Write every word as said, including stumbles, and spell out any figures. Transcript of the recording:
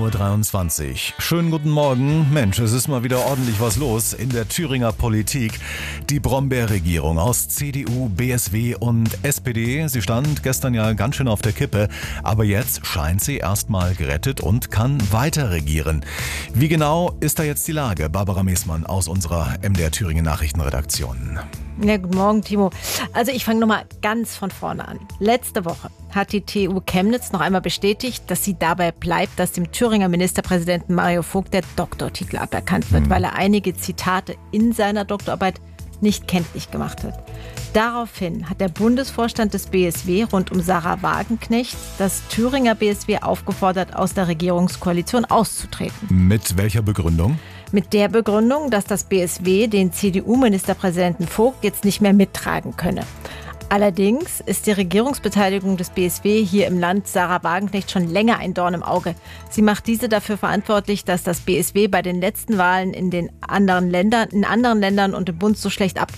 Uhr dreiundzwanzig. Schönen guten Morgen. Mensch, es ist mal wieder ordentlich was los in der Thüringer Politik. Die Brombeerregierung aus C D U, B S W und S P D, sie stand gestern ja ganz schön auf der Kippe, aber jetzt scheint sie erstmal gerettet und kann weiter regieren. Wie genau ist da jetzt die Lage? Barbara Meßmann aus unserer M D R Thüringen Nachrichtenredaktion. Ja, guten Morgen, Timo. Also ich fange nochmal ganz von vorne an. Letzte Woche hat die T U Chemnitz noch einmal bestätigt, dass sie dabei bleibt, dass dem Thüringer Ministerpräsidenten Mario Vogt der Doktortitel aberkannt wird, mhm. weil er einige Zitate in seiner Doktorarbeit nicht kenntlich gemacht hat. Daraufhin hat der Bundesvorstand des B S W rund um Sarah Wagenknecht das Thüringer B S W aufgefordert, aus der Regierungskoalition auszutreten. Mit welcher Begründung? Mit der Begründung, dass das B S W den C D U-Ministerpräsidenten Vogt jetzt nicht mehr mittragen könne. Allerdings ist die Regierungsbeteiligung des B S W hier im Land Sarah Wagenknecht schon länger ein Dorn im Auge. Sie macht diese dafür verantwortlich, dass das B S W bei den letzten Wahlen in den anderen Ländern, in anderen Ländern und im Bund so schlecht abgeschnitten